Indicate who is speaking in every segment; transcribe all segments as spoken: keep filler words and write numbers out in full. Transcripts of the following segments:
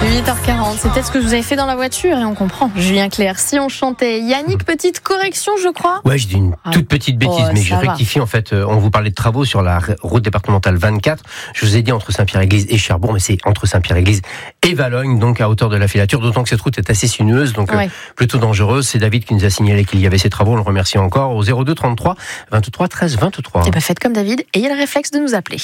Speaker 1: huit heures quarante, c'est peut-être ce que vous avez fait dans la voiture et on comprend. Julien Clerc, si on chantait. Yannick, petite correction, je crois.
Speaker 2: Ouais, je dis une toute petite bêtise, oh, mais je rectifie. Va. En fait, on vous parlait de travaux sur la route départementale vingt-quatre. Je vous ai dit entre Saint-Pierre-Église et Cherbourg, mais c'est entre Saint-Pierre-Église et Valognes, donc à hauteur de la filature. D'autant que cette route est assez sinueuse, donc ouais. euh, plutôt dangereuse. C'est David qui nous a signalé qu'il y avait ces travaux. On le remercie encore au zéro deux trente-trois vingt-trois treize vingt-trois.
Speaker 1: Et ben faites comme David, ayez le réflexe de nous appeler.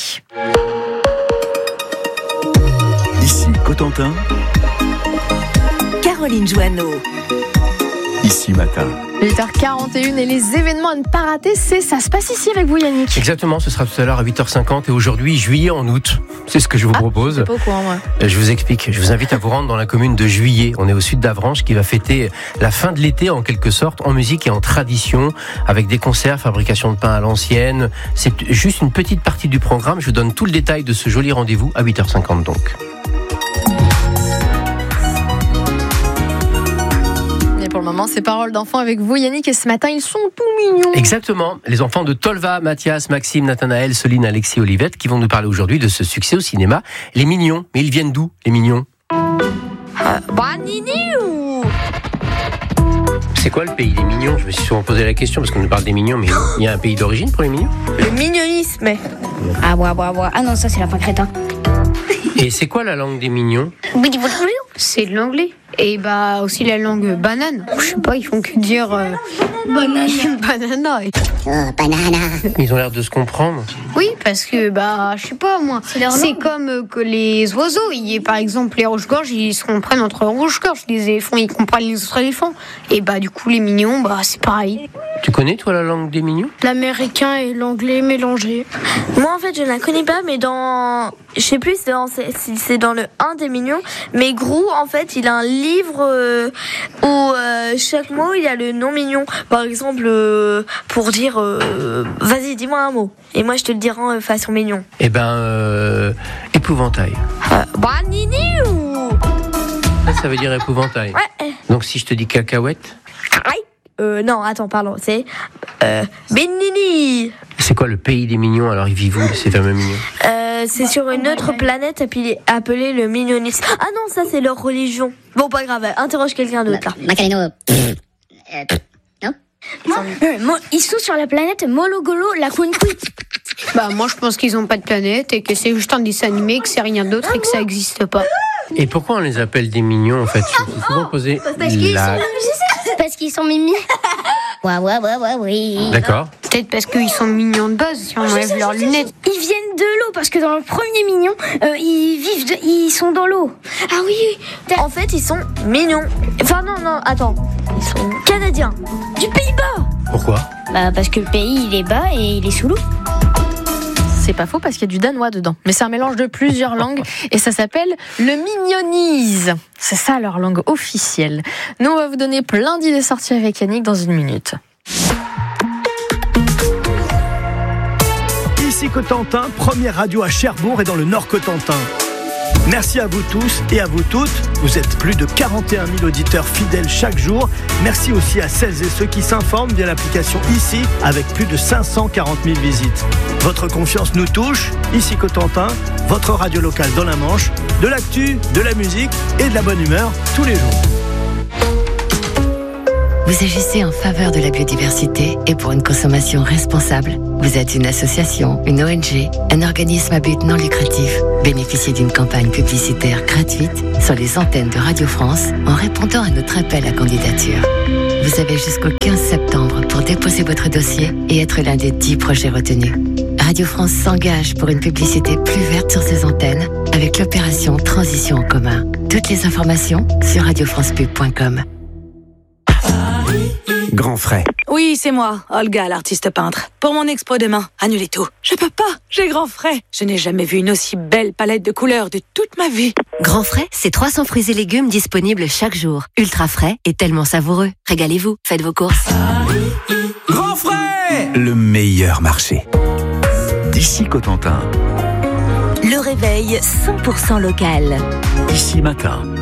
Speaker 3: Ici Cotentin,
Speaker 4: Caroline Joanneau.
Speaker 3: Ici Matin.
Speaker 1: huit heures quarante et une et les événements à ne pas rater, c'est ça se passe ici avec vous Yannick.
Speaker 2: Exactement, ce sera tout à l'heure à huit heures cinquante et aujourd'hui juillet en août. C'est ce que je vous
Speaker 1: ah,
Speaker 2: propose.
Speaker 1: Je suis pas au courant, moi.
Speaker 2: Je vous explique, je vous invite à vous rendre dans la commune de Juillet. On est au sud d'Avranches qui va fêter la fin de l'été en quelque sorte, en musique et en tradition, avec des concerts, fabrication de pain à l'ancienne. C'est juste une petite partie du programme. Je vous donne tout le détail de ce joli rendez-vous à huit heures cinquante donc.
Speaker 1: Pour le moment, c'est Paroles d'enfants avec vous, Yannick, et ce matin, ils sont tout mignons.
Speaker 2: Exactement. Les enfants de Tolva, Mathias, Maxime, Nathanaël, Soline, Alexis, Olivette, qui vont nous parler aujourd'hui de ce succès au cinéma, Les Mignons. Mais ils viennent d'où, les Mignons ?
Speaker 5: euh, Bah, Nini ou...
Speaker 2: C'est quoi le pays des Mignons ? Je me suis souvent posé la question, parce qu'on nous parle des Mignons, mais il y a un pays d'origine pour les Mignons ?
Speaker 5: Le mignonisme.
Speaker 6: Ah, ouais, ouais, ouais. Ah non, ça, c'est la fin crétin.
Speaker 2: Et c'est quoi la langue des Mignons ?
Speaker 7: C'est de l'anglais. Et bah aussi la langue banane. Je sais pas, ils font que dire euh, banane. Banana.
Speaker 6: Oh, banana.
Speaker 2: Ils ont l'air de se comprendre.
Speaker 7: Oui, parce que bah je sais pas moi. C'est, c'est comme euh, que les oiseaux. Il y a, par exemple les rouges-gorges, ils se comprennent entre rouges-gorges. Les éléphants, ils comprennent les autres éléphants. Et bah du coup les mignons, bah c'est pareil.
Speaker 2: Tu connais toi la langue des Mignons ?
Speaker 8: L'américain et l'anglais mélangés.
Speaker 5: Moi en fait je ne la connais pas, mais dans, je sais plus c'est dans, c'est, c'est dans le un des Mignons. Mais Grou en fait il a un livre euh, où euh, chaque mot il y a le nom mignon. Par exemple euh, pour dire euh, vas-y dis-moi un mot et moi je te le dirai en façon mignon.
Speaker 2: Eh ben euh, épouvantail.
Speaker 5: Euh, bah Nini ou
Speaker 2: ça, ça veut dire épouvantail.
Speaker 5: Ouais.
Speaker 2: Donc si je te dis cacahuète.
Speaker 5: Aïe. Euh, non attends pardon c'est euh, Benini.
Speaker 2: C'est quoi le pays des Mignons alors ils vivent où ces fameux Mignons ?
Speaker 5: Euh, c'est sur une autre planète appelée, appelée le mignonisme. Ah non, ça c'est leur religion. Bon, pas grave, interroge quelqu'un d'autre là.
Speaker 6: Macaleno. Euh, non
Speaker 8: moi, euh, moi, ils sont sur la planète Mologolo la Quinquit.
Speaker 7: Bah moi je pense qu'ils ont pas de planète et que c'est juste un dessin animé, que c'est rien d'autre et que ça existe pas.
Speaker 2: Et pourquoi on les appelle des mignons en fait ? Je me suis souvent posé
Speaker 8: Parce qu'ils
Speaker 2: la...
Speaker 8: sont, parce qu'ils sont mimi.
Speaker 6: Ouais, ouais, ouais, ouais, oui.
Speaker 2: D'accord.
Speaker 7: Peut-être parce qu'ils sont mignons de base si on enlève leurs lunettes.
Speaker 8: Ils viennent de l'eau parce que dans le premier mignon, euh, ils vivent, de, ils sont dans l'eau.
Speaker 5: Ah oui, en fait ils sont mignons. Enfin non, non, attends. Ils sont canadiens. Du Pays-Bas.
Speaker 2: Pourquoi ?
Speaker 6: Bah parce que le pays il est bas et il est sous l'eau.
Speaker 1: C'est pas faux parce qu'il y a du danois dedans. Mais c'est un mélange de plusieurs langues et ça s'appelle le mignonise. C'est ça leur langue officielle. Nous, on va vous donner plein d'idées sorties avec Yannick dans une minute.
Speaker 3: Ici Cotentin, première radio à Cherbourg et dans le Nord Cotentin. Merci à vous tous et à vous toutes. Vous êtes plus de quarante et un mille auditeurs fidèles chaque jour. Merci aussi à celles et ceux qui s'informent via l'application Ici avec plus de cinq cent quarante mille visites. Votre confiance nous touche. Ici Cotentin, votre radio locale dans la Manche. De l'actu, de la musique et de la bonne humeur tous les jours.
Speaker 9: Vous agissez en faveur de la biodiversité et pour une consommation responsable. Vous êtes une association, une O N G, un organisme à but non lucratif. Bénéficiez d'une campagne publicitaire gratuite sur les antennes de Radio France en répondant à notre appel à candidature. Vous avez jusqu'au quinze septembre pour déposer votre dossier et être l'un des dix projets retenus. Radio France s'engage pour une publicité plus verte sur ses antennes avec l'opération Transition en commun. Toutes les informations sur radio france pub point com.
Speaker 3: Grand frais.
Speaker 4: Oui, c'est moi, Olga, l'artiste peintre. Pour mon expo demain, annulez tout. Je peux pas, j'ai grand frais. Je n'ai jamais vu une aussi belle palette de couleurs de toute ma vie.
Speaker 9: Grand frais, c'est trois cents fruits et légumes disponibles chaque jour. Ultra frais et tellement savoureux. Régalez-vous, faites vos courses.
Speaker 3: Grand frais, le meilleur marché. D'ici Cotentin.
Speaker 4: Le réveil cent pour cent local.
Speaker 3: Ici Matin.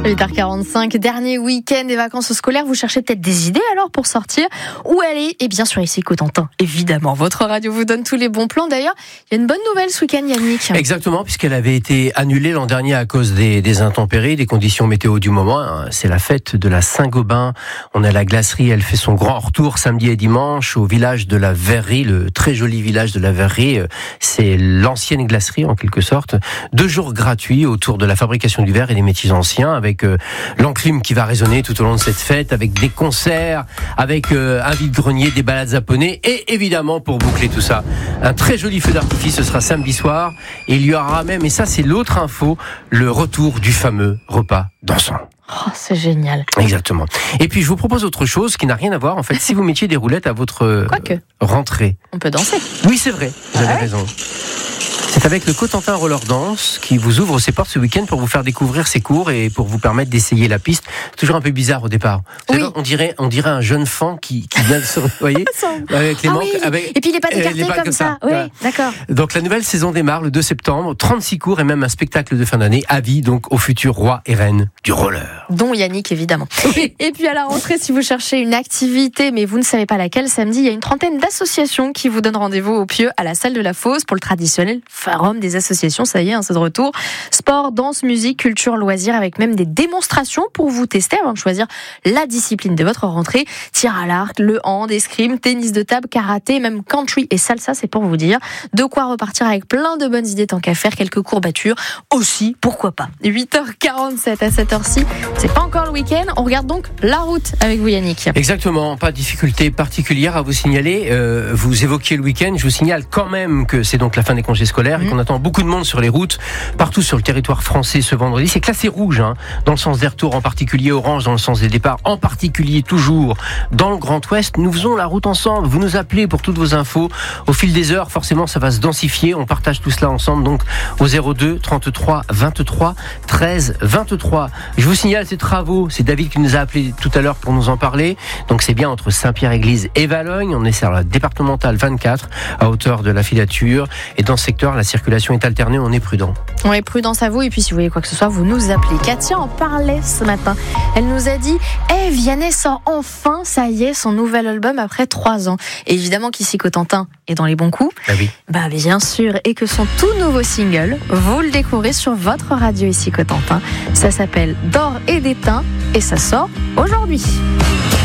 Speaker 1: huit heures quarante-cinq, dernier week-end des vacances scolaires. Vous cherchez peut-être des idées alors pour sortir? Où aller? Et bien sûr ici Cotentin, évidemment. Votre radio vous donne tous les bons plans. D'ailleurs, il y a une bonne nouvelle ce week-end, Yannick.
Speaker 2: Exactement, puisqu'elle avait été annulée l'an dernier à cause des, des intempéries, des conditions météo du moment. C'est la fête de la Saint-Gobain. On a la glacerie, elle fait son grand retour samedi et dimanche au village de la Verrerie, le très joli village de la Verrerie. C'est l'ancienne glacerie en quelque sorte. Deux jours gratuits autour de la fabrication du verre et des métiers anciens, avec avec euh, l'enclume qui va résonner tout au long de cette fête, avec des concerts, avec euh, un vide-grenier, des balades japonais et évidemment, pour boucler tout ça, un très joli feu d'artifice. Ce sera samedi soir et il y aura même, et ça c'est l'autre info, le retour du fameux repas dansant.
Speaker 1: Oh, c'est génial.
Speaker 2: Exactement. Et puis je vous propose autre chose qui n'a rien à voir. En fait, si vous mettiez des roulettes à votre
Speaker 1: Quoique.
Speaker 2: rentrée,
Speaker 1: on peut danser.
Speaker 2: Oui, c'est vrai. Vous avez ah ouais raison. C'est avec le Cotentin Roller Dance qui vous ouvre ses portes ce week-end pour vous faire découvrir ses cours et pour vous permettre d'essayer la piste. C'est toujours un peu bizarre au départ. Oui. Là, on dirait, on dirait un jeune fan qui, qui vient de se, vous voyez, avec les
Speaker 1: ah
Speaker 2: manques,
Speaker 1: oui.
Speaker 2: avec,
Speaker 1: et puis il n'est pas écarté euh, comme, comme ça. ça. Oui, voilà. D'accord.
Speaker 2: Donc la nouvelle saison démarre le deux septembre. trente-six cours et même un spectacle de fin d'année. Avis donc aux futurs rois et reines du roller.
Speaker 1: Dont Yannick évidemment. Oui. Et puis à la rentrée, si vous cherchez une activité mais vous ne savez pas laquelle, samedi il y a une trentaine d'associations qui vous donnent rendez-vous au Pieux à la salle de la Fosse pour le traditionnel forum des associations. Ça y est, hein, c'est de retour. Sport, danse, musique, culture, loisirs, avec même des démonstrations pour vous tester avant de choisir la discipline de votre rentrée. Tir à l'arc, le hand, escrime, tennis de table, karaté, même country et salsa, c'est pour vous dire. De quoi repartir avec plein de bonnes idées tant qu'à faire, quelques courbatures aussi, pourquoi pas. huit heures quarante-sept à cette heure-ci, c'est pas encore le week-end. On regarde donc la route avec vous, Yannick.
Speaker 2: Exactement, pas de difficulté particulière à vous signaler. Euh, vous évoquiez le week-end, je vous signale quand même que c'est donc la fin des congés scolaires mmh. et qu'on attend beaucoup de monde sur les routes, partout sur le territoire français ce vendredi. C'est classé rouge, hein, dans le sens des retours, en particulier orange dans le sens des départs, en particulier toujours dans le Grand Ouest. Nous faisons la route ensemble. Vous nous appelez pour toutes vos infos. Au fil des heures, forcément, ça va se densifier. On partage tout cela ensemble, donc au zéro deux trente-trois vingt-trois treize vingt-trois. Je vous signale ces travaux. C'est David qui nous a appelé tout à l'heure pour nous en parler. Donc c'est bien entre Saint-Pierre-Église et Valogne. On est sur la départementale vingt-quatre, à hauteur de la filature. Et dans ce secteur, la circulation est alternée. On est prudent.
Speaker 1: On est prudence à vous. Et puis si vous voyez quoi que ce soit, vous nous appelez. Katia en parlait ce matin. Elle nous a dit Eh, hey, Vianney sort enfin, ça y est, son nouvel album après trois ans. Et évidemment qu'ici Cotentin est dans les bons coups.
Speaker 2: Ah oui.
Speaker 1: Bah bien sûr. Et que son tout nouveau single, vous le découvrez sur votre radio ici Cotentin. Ça s'appelle D'or et d'étain et ça sort aujourd'hui.